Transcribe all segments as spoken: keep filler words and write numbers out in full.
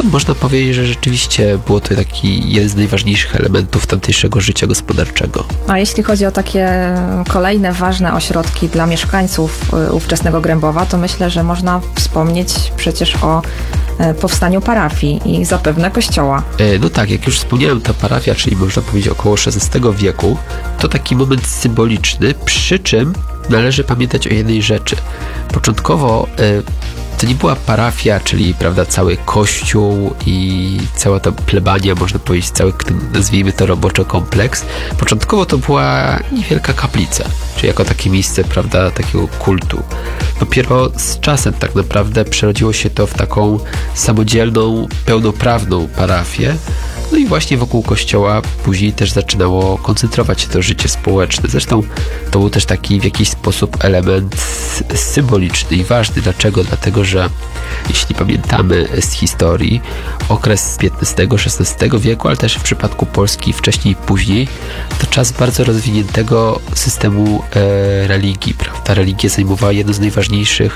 No, można powiedzieć, że rzeczywiście było to taki jeden z najważniejszych elementów tamtejszego życia gospodarczego. A jeśli chodzi o takie kolejne ważne ośrodki dla mieszkańców ówczesnego Grębowa, to myślę, że można wspomnieć przecież o powstaniu parafii i zapewne kościoła. No tak, jak już wspomniałem, ta parafia, czyli można powiedzieć około szesnastego wieku, to taki moment symboliczny, przy czym należy pamiętać o jednej rzeczy. Początkowo to nie była parafia, czyli prawda, cały kościół i cała ta plebania, można powiedzieć, cały, nazwijmy to roboczo kompleks. Początkowo to była niewielka kaplica, czyli jako takie miejsce, prawda, takiego kultu. Dopiero z czasem tak naprawdę przerodziło się to w taką samodzielną, pełnoprawną parafię. No i właśnie wokół kościoła później też zaczynało koncentrować się to życie społeczne. Zresztą to był też taki w jakiś sposób element symboliczny i ważny. Dlaczego? Dlatego, że jeśli pamiętamy z historii okres piętnastego szesnastego wieku, ale też w przypadku Polski wcześniej i później, to czas bardzo rozwiniętego systemu e, religii, prawda? Religia zajmowała jedno z najważniejszych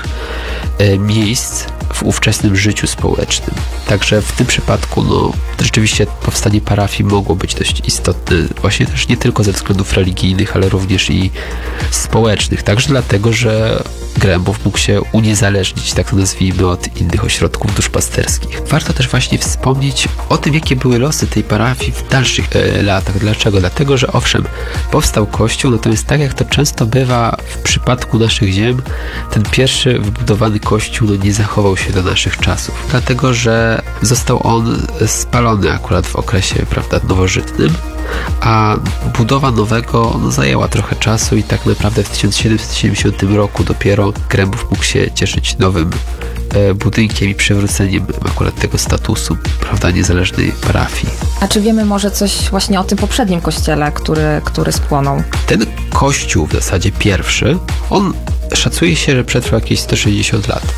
e, miejsc w ówczesnym życiu społecznym. Także w tym przypadku no, rzeczywiście powstanie parafii mogło być dość istotne, właśnie też nie tylko ze względów religijnych, ale również i społecznych. Także dlatego, że Grębów mógł się uniezależnić, tak to nazwijmy, od innych ośrodków duszpasterskich. Warto też właśnie wspomnieć o tym, jakie były losy tej parafii w dalszych e, latach. Dlaczego? Dlatego, że owszem, powstał kościół, natomiast tak jak to często bywa w przypadku naszych ziem, ten pierwszy wybudowany kościół no, nie zachował się do naszych czasów. Dlatego, że został on spalony akurat w okresie, prawda, nowożytnym, a budowa nowego no, zajęła trochę czasu i tak naprawdę w tysiąc siedemset siedemdziesiątym roku dopiero Grębów mógł się cieszyć nowym e, budynkiem i przywróceniem akurat tego statusu, prawda, niezależnej parafii. A czy wiemy może coś właśnie o tym poprzednim kościele, który, który spłonął? Ten kościół w zasadzie pierwszy, on szacuje się, że przetrwał jakieś sto sześćdziesiąt lat.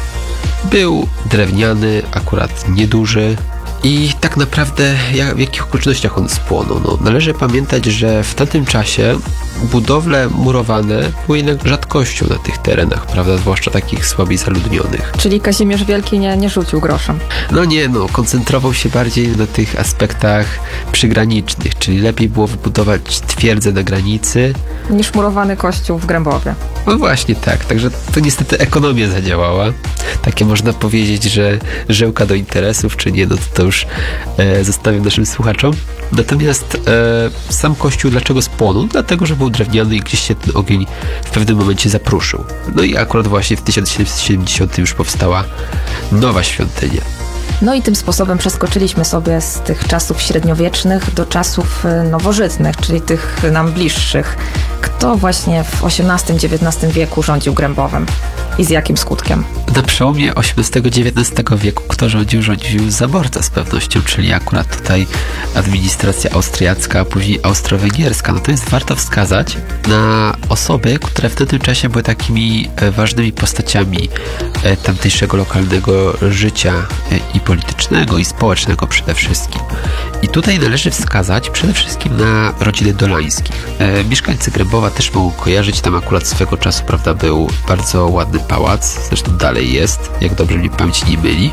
Był drewniany, akurat nieduży, i tak naprawdę jak, w jakich okolicznościach on spłonął? No, należy pamiętać, że w tamtym czasie budowle murowane były jednak rzadkością na tych terenach, prawda, zwłaszcza takich słabiej zaludnionych. Czyli Kazimierz Wielki nie, nie rzucił groszem? No nie, no, koncentrował się bardziej na tych aspektach przygranicznych, czyli lepiej było wybudować twierdzę na granicy niż murowany kościół w Grębowie. No właśnie tak, także to niestety ekonomia zadziałała. Takie można powiedzieć, że żyłka do interesów, czy nie, no to, to już e, zostawiam naszym słuchaczom. Natomiast e, sam kościół dlaczego spłonął? Dlatego, że był drewniany i gdzieś się ten ogień w pewnym momencie zapruszył. No i akurat właśnie w tysiąc siedemset siedemdziesiątym już powstała nowa świątynia. No i tym sposobem przeskoczyliśmy sobie z tych czasów średniowiecznych do czasów nowożytnych, czyli tych nam bliższych. Kto właśnie w osiemnastym dziewiętnastym wieku rządził Grębowem i z jakim skutkiem? Na przełomie osiemnastego dziewiętnastego wieku kto rządził? Rządził zaborca z pewnością, czyli akurat tutaj administracja austriacka, a później austro-węgierska. Natomiast warto wskazać na osoby, które w tym czasie były takimi ważnymi postaciami tamtejszego lokalnego życia i politycznego, i społecznego przede wszystkim. I tutaj należy wskazać przede wszystkim na rodzinę Dolańskich. E, mieszkańcy Grębowa też mogą kojarzyć, tam akurat swego czasu, prawda, był bardzo ładny pałac, zresztą dalej jest, jak dobrze mnie pamięć nie myli.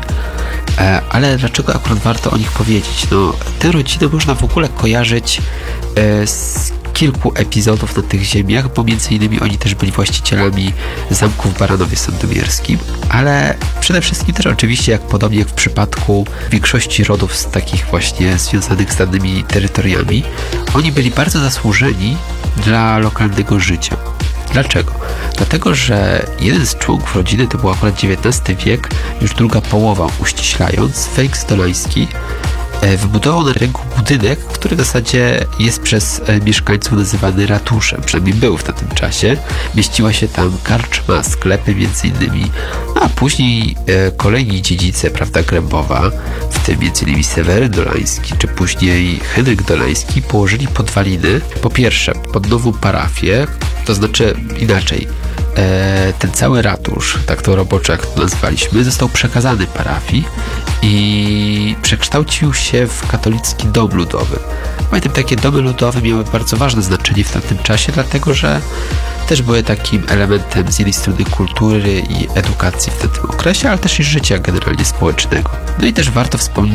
E, ale dlaczego akurat warto o nich powiedzieć? No, tę rodzinę można w ogóle kojarzyć e, z kilku epizodów na tych ziemiach, bo między innymi oni też byli właścicielami zamku w Baranowie Sandomierskim, ale przede wszystkim też oczywiście, jak podobnie jak w przypadku większości rodów z takich właśnie związanych z danymi terytoriami, oni byli bardzo zasłużeni dla lokalnego życia. Dlaczego? Dlatego, że jeden z członków rodziny, to był akurat dziewiętnasty wiek, już druga połowa uściślając, Feliks Dolański, wybudował na rynku budynek, który w zasadzie jest przez mieszkańców nazywany ratuszem, przynajmniej był w tamtym czasie. Mieściła się tam karczma, sklepy między innymi, no a później e, kolejni dziedzice, prawda, Grębowa, w tym między innymi Seweryn Dolański, czy później Henryk Dolański, położyli podwaliny, po pierwsze, pod nową parafię, to znaczy inaczej, e, ten cały ratusz, tak to roboczo jak to nazwaliśmy, został przekazany parafii i przekształcił się w katolicki dom ludowy. Pamiętam, takie domy ludowe miały bardzo ważne znaczenie w tamtym czasie, dlatego że też były takim elementem z jednej strony kultury i edukacji w tamtym okresie, ale też i życia generalnie społecznego. No i też warto wspomnieć